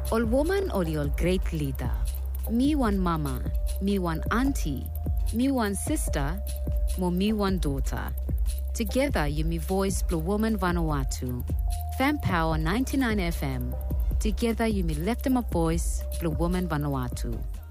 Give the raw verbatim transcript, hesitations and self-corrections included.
Ol woman ol ol great leader. Me one mama, me one auntie, me one sister, mo me one daughter. Together you me voice Blue Woman Vanuatu. Fam Power ninety-nine F M. Together you me lift them a voice Blue Woman Vanuatu.